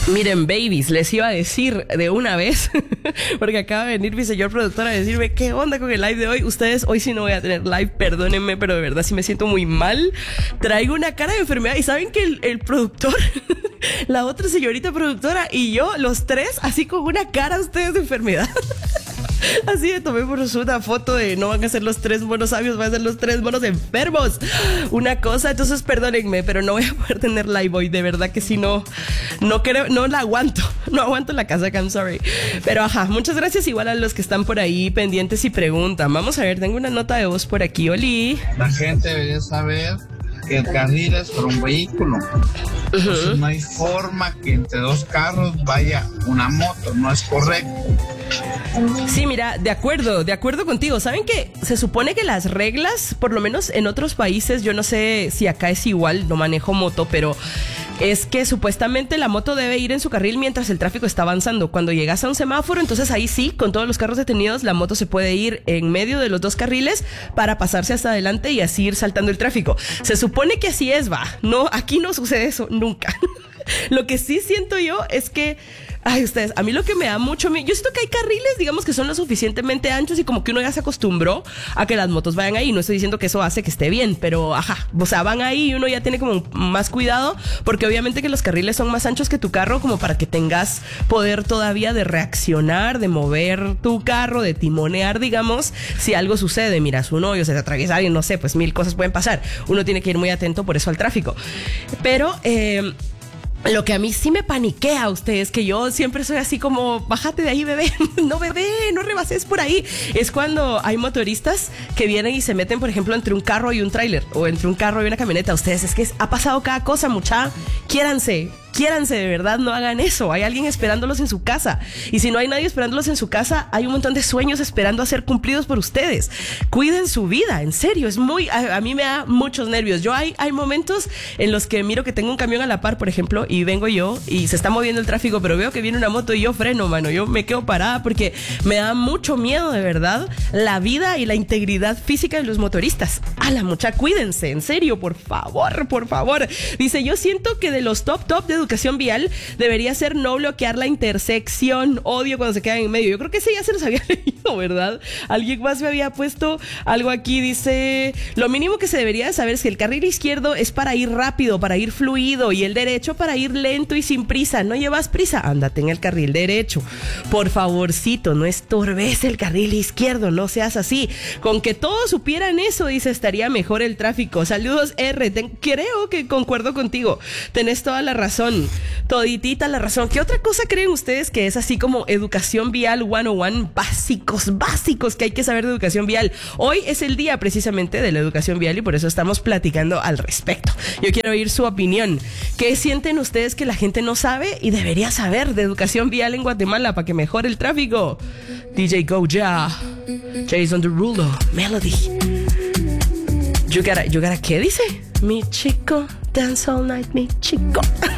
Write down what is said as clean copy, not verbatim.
Miren, babies, les iba a decir de una vez, porque acaba de venir mi señor productor a decirme qué onda con el live de hoy. Ustedes, hoy sí no voy a tener live, perdónenme, pero de verdad sí me siento muy mal. Traigo una cara de enfermedad y saben que el productor, la otra señorita productora y yo, los tres, así con una cara ustedes de enfermedad. Así de tomémonos una foto de no van a ser los tres monos sabios, van a ser los tres monos enfermos. Una cosa, entonces perdónenme, pero no voy a poder tener live hoy. De verdad que si no creo, no la aguanto. No aguanto la casaca, I'm sorry. Pero ajá, muchas gracias igual a los que están por ahí pendientes y preguntan. Vamos a ver, tengo una nota de voz por aquí, Oli. La gente debería saber que el carril es para un vehículo. Entonces no hay forma que entre dos carros vaya una moto, no es correcto. Sí, mira, de acuerdo contigo. ¿Saben que se supone que las reglas, por lo menos en otros países, yo no sé si acá es igual, no manejo moto, pero es que supuestamente la moto debe ir en su carril mientras el tráfico está avanzando. Cuando llegas a un semáforo, entonces ahí sí, con todos los carros detenidos, la moto se puede ir en medio de los dos carriles para pasarse hasta adelante y así ir saltando el tráfico. Se supone que así es, va. No, aquí no sucede eso, nunca. Lo que sí siento yo es que, ay, ustedes, a mí lo que me da mucho miedo, yo siento que hay carriles, digamos, que son lo suficientemente anchos y como que uno ya se acostumbró a que las motos vayan ahí. No estoy diciendo que eso hace que esté bien, pero ajá, o sea, van ahí y uno ya tiene como más cuidado, porque obviamente que los carriles son más anchos que tu carro, como para que tengas poder todavía de reaccionar, de mover tu carro, de timonear, digamos, si algo sucede. Miras un hoyo, se te atraviesa alguien, no sé, pues mil cosas pueden pasar. Uno tiene que ir muy atento por eso al tráfico. Pero, lo que a mí sí me paniquea a ustedes, que yo siempre soy así como, bájate de ahí, bebé, no rebases por ahí. Es cuando hay motoristas que vienen y se meten, por ejemplo, entre un carro y un tráiler, o entre un carro y una camioneta. Ustedes, es que ha pasado cada cosa, mucha. Quiéranse, de verdad, no hagan eso. Hay alguien esperándolos en su casa. Y si no hay nadie esperándolos en su casa, hay un montón de sueños esperando a ser cumplidos por ustedes. Cuiden su vida, en serio, es muy, a mí me da muchos nervios. Yo hay momentos en los que miro que tengo un camión a la par, por ejemplo, y vengo yo y se está moviendo el tráfico, pero veo que viene una moto y yo freno, mano. Yo me quedo parada porque me da mucho miedo, de verdad, la vida y la integridad física de los motoristas. A la mucha, cuídense, en serio, por favor. Dice, yo siento que de los top de educación vial debería ser no bloquear la intersección. Odio cuando se quedan en medio. Yo creo que ese ya se los había leído, ¿verdad? Alguien más me había puesto algo aquí. Dice, lo mínimo que se debería de saber es que el carril izquierdo es para ir rápido, para ir fluido, y el derecho para ir lento y sin prisa. ¿No llevas prisa? Ándate en el carril derecho. Por favorcito, no estorbes el carril izquierdo, no seas así. Con que todos supieran eso, dice, estaría mejor el tráfico. Saludos, R. Creo que concuerdo contigo. Tenés toda la razón, toditita la razón. ¿Qué otra cosa creen ustedes que es así como educación vial 101? Básicos que hay que saber de educación vial. Hoy es el día precisamente de la educación vial y por eso estamos platicando al respecto. Yo quiero oír su opinión. ¿Qué sienten ustedes que la gente no sabe y debería saber de educación vial en Guatemala para que mejore el tráfico? DJ Goja, Jason Derulo, Melody. You gotta, ¿qué dice? Mi chico, dance all night, mi chico.